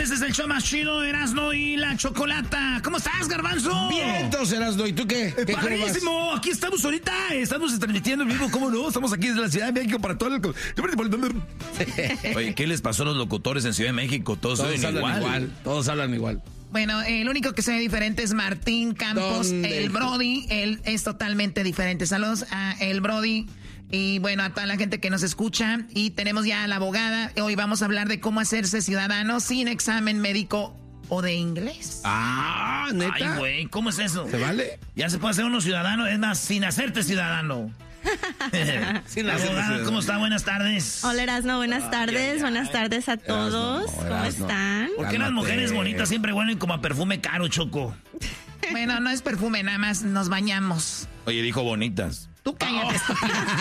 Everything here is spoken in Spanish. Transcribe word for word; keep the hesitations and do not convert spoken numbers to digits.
este es el show más chido de Erasmo y la Chocolata. ¿Cómo estás, Garbanzo? Bien, entonces, Erasmo, ¿y tú qué? ¿Qué ¡Padrísimo! Aquí estamos ahorita, estamos transmitiendo en vivo, ¿cómo no? Estamos aquí desde la Ciudad de México para todo el... Oye, ¿qué les pasó a los locutores en Ciudad de México? Todos, Todos hablan hablan igual. igual. Todos hablan igual. Bueno, el único que se ve diferente es Martín Campos, ¿Dónde? el Brody. Él es totalmente diferente. Saludos a el Brody y bueno, a toda la gente que nos escucha. Y tenemos ya a la abogada. Hoy vamos a hablar de cómo hacerse ciudadano sin examen médico o de inglés. Ah, ¿neta? Ay, güey, ¿cómo es eso? ¿Se vale? Ya se puede hacer uno ciudadano, es más, sin hacerte ciudadano. Sin Abogada, hacerte ciudadano. ¿cómo está? Buenas tardes. Hola, Erasmo, buenas tardes. ay, ay. Buenas tardes a todos. Erasmo, ¿Cómo Erasmo. están? ¿Por qué las Cálmate. mujeres bonitas siempre huelen como a perfume caro, Choco? Bueno, no es perfume, nada más nos bañamos. Oye, dijo bonitas. Tú cállate, estúpido.